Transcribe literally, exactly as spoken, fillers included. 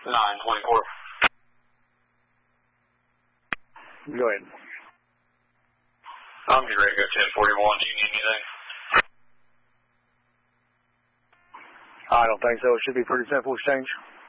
nine twenty-four. Go ahead. I'm getting ready to go ten forty-one. Do you need anything? I don't think so. It should be pretty simple exchange.